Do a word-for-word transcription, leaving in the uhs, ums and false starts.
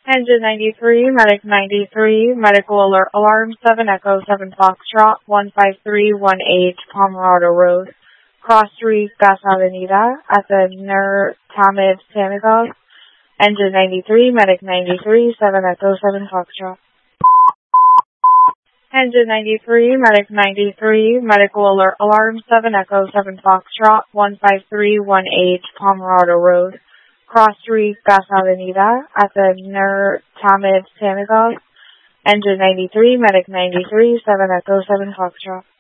Engine ninety-three, Medic ninety-three, Medical Alert Alarm seven Echo seven Foxtrot, one five three one eight Pomerado Road, Cross Street, Gas Avenida, at the Ner Tamid Tamigov. Engine ninety-three, Medic ninety-three, seven Echo seven Foxtrot. Engine ninety-three, Medic ninety-three, Medical Alert Alarm seven Echo seven Foxtrot, one five three one eight Pomerado Road, Cross Street, Gas Avenida, at the Ner Tamid Tamigov. Engine ninety-three, Medic ninety-three, seven Echo seven Foxtrot.